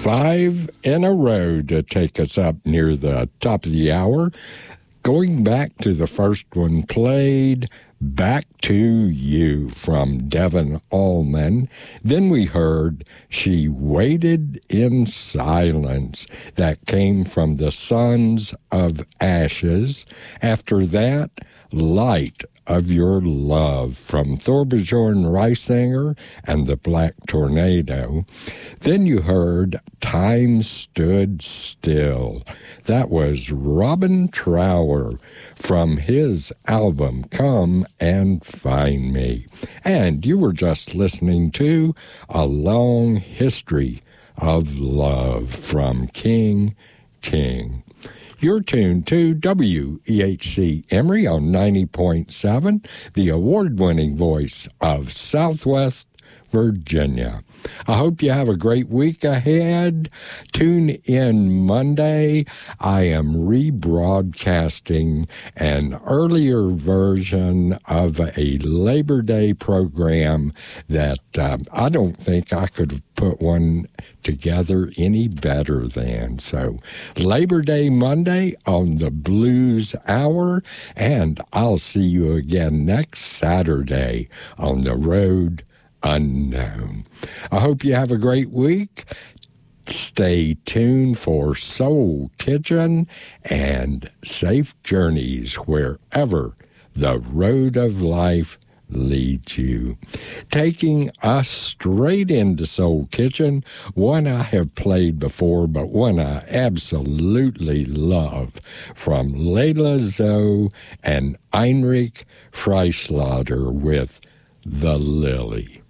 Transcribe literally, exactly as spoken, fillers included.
five in a row to take us up near the top of the hour. Going back to the first one played, Back to You from Devon Allman. Then we heard She Waited in Silence. That came from the Sons of Ashes. After that, Light of Your Love from Thorbjorn Reisinger and the Black Tornado. Then you heard Time Stood Still. That was Robin Trower from his album Come and Find Me. And you were just listening to A Long History of Love from King King. You're tuned to W E H C Emory on ninety point seven, the award-winning voice of Southwest Virginia. I hope you have a great week ahead. Tune in Monday. I am rebroadcasting an earlier version of a Labor Day program that uh, I don't think I could have put one together any better than. So, Labor Day Monday on the Blues Hour, and I'll see you again next Saturday on the Road Unknown. I hope you have a great week. Stay tuned for Soul Kitchen and safe journeys wherever the road of life leads you. Taking us straight into Soul Kitchen, one I have played before, but one I absolutely love, from Layla Zoe and Heinrich Freischlader with The Lily.